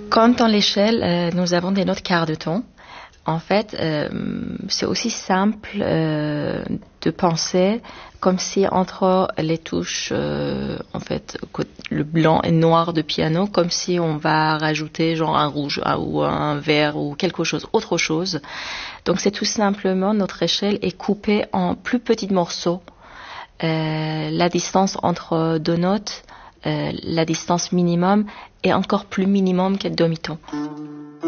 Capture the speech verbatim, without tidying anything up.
Quand dans l'échelle, euh, nous avons des notes quart de ton, en fait, euh, c'est aussi simple euh, de penser comme si entre les touches, euh, en fait, le blanc et noir de piano, comme si on va rajouter genre un rouge ah, ou un vert ou quelque chose, autre chose. Donc c'est tout simplement notre échelle est coupée en plus petits morceaux. Euh, la distance entre deux notes, euh, la distance minimum est encore plus minimum qu'un demi-ton.